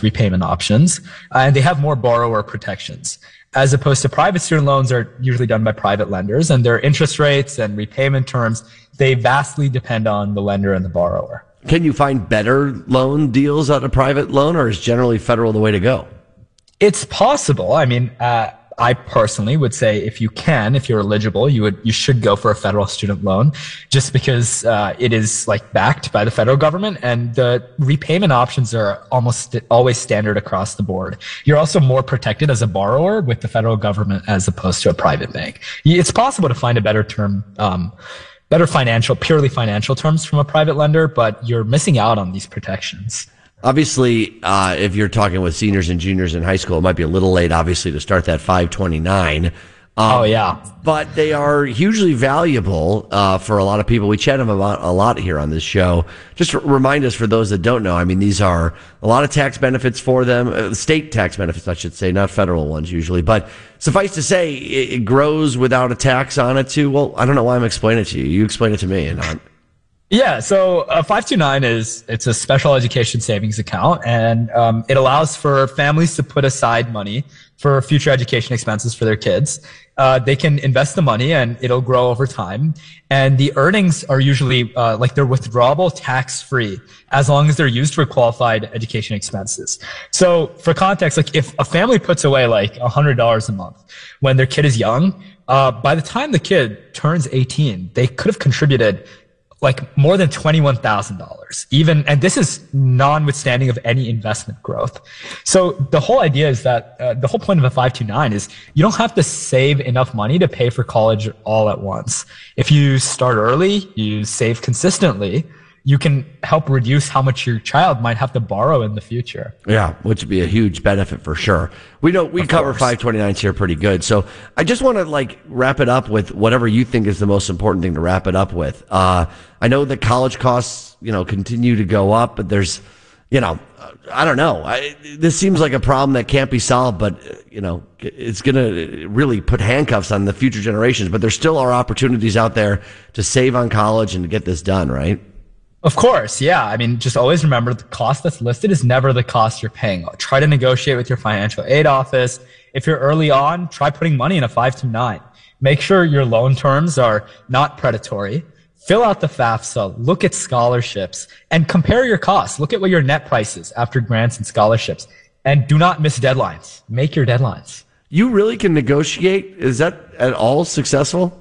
repayment options, and they have more borrower protections, as opposed to private student loans are usually done by private lenders, and their interest rates and repayment terms, they vastly depend on the lender and the borrower. Can you find better loan deals on a private loan, or is generally federal the way to go? It's possible. I mean, I personally would say if you're eligible, you should go for a federal student loan, just because it is like backed by the federal government, and the repayment options are almost always standard across the board. You're also more protected as a borrower with the federal government as opposed to a private bank. It's possible to find a better term, purely financial terms from a private lender, but you're missing out on these protections. Obviously, if you're talking with seniors and juniors in high school, it might be a little late, obviously, to start that 529. But they are hugely valuable for a lot of people. We chat them about a lot here on this show. Just remind us, for those that don't know, I mean, these are a lot of tax benefits for them, state tax benefits, I should say, not federal ones usually. But suffice to say, it grows without a tax on it too. Well, I don't know why I'm explaining it to you. You explain it to me, and Yeah, so 529 it's a special education savings account, and it allows for families to put aside money for future education expenses for their kids. They can invest the money and it'll grow over time. And the earnings are usually they're withdrawable tax-free as long as they're used for qualified education expenses. So for context, like if a family puts away like $100 a month when their kid is young, by the time the kid turns 18, they could have contributed like more than $21,000 even. And this is notwithstanding of any investment growth. So the whole idea is that the whole point of a 529 is you don't have to save enough money to pay for college all at once. If you start early, you save consistently, you can help reduce how much your child might have to borrow in the future. Yeah, which would be a huge benefit for sure. We cover 529s here pretty good. So I just want to wrap it up with whatever you think is the most important thing to wrap it up with. I know that college costs, continue to go up, but there's, I don't know. This seems like a problem that can't be solved, but, it's going to really put handcuffs on the future generations. But there still are opportunities out there to save on college and to get this done, right? Of course, yeah. I mean, just always remember the cost that's listed is never the cost you're paying. Try to negotiate with your financial aid office. If you're early on, try putting money in a 529. Make sure your loan terms are not predatory. Fill out the FAFSA, look at scholarships, and compare your costs. Look at what your net price is after grants and scholarships. And do not miss deadlines. Make your deadlines. You really can negotiate? Is that at all successful?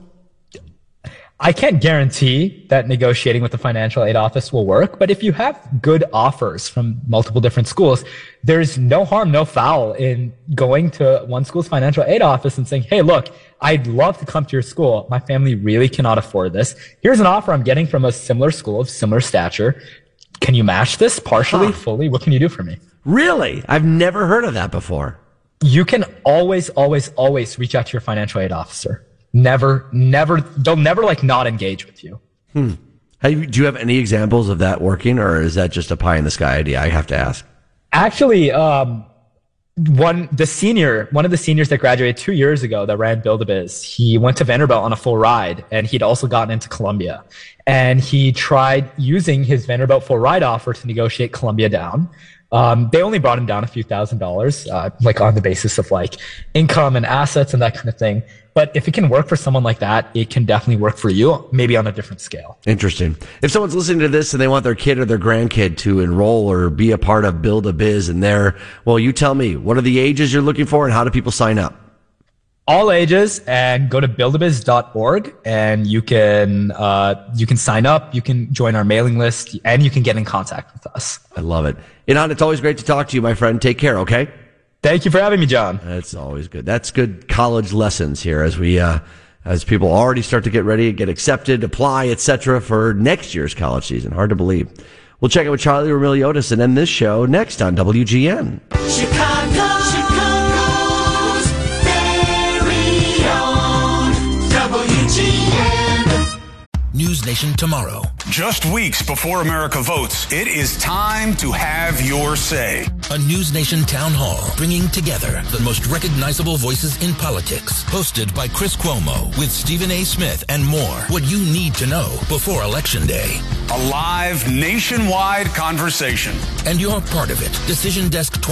I can't guarantee that negotiating with the financial aid office will work, but if you have good offers from multiple different schools, there's no harm, no foul in going to one school's financial aid office and saying, hey, look, I'd love to come to your school. My family really cannot afford this. Here's an offer I'm getting from a similar school of similar stature. Can you match this partially, fully? What can you do for me? Really? I've never heard of that before. You can always reach out to your financial aid officer. Never, they'll never not engage with you. Do you have any examples of that working, or is that just a pie in the sky idea? I have to ask. Actually, one of the seniors that graduated 2 years ago that ran Build-A-Biz, he went to Vanderbilt on a full ride, and he'd also gotten into Columbia. And he tried using his Vanderbilt full ride offer to negotiate Columbia down. They only brought him down a few $1,000s, on the basis of income and assets and that kind of thing. But if it can work for someone like that, it can definitely work for you, maybe on a different scale. Interesting. If someone's listening to this and they want their kid or their grandkid to enroll or be a part of Build-A-Biz you tell me, what are the ages you're looking for and how do people sign up? All ages, and go to buildabiz.org and you can sign up, you can join our mailing list, and you can get in contact with us. I love it. Inan, it's always great to talk to you, my friend. Take care, okay? Thank you for having me, John. That's always good. That's good college lessons here as people already start to get ready, get accepted, apply, etc. for next year's college season. Hard to believe. We'll check in with Charlie Remiliotis and end this show next on WGN. Chicago's very own WGN. News Nation tomorrow. Just weeks before America votes, it is time to have your say. A News Nation town hall bringing together the most recognizable voices in politics. Hosted by Chris Cuomo with Stephen A. Smith and more. What you need to know before Election Day. A live nationwide conversation. And you're part of it. Decision Desk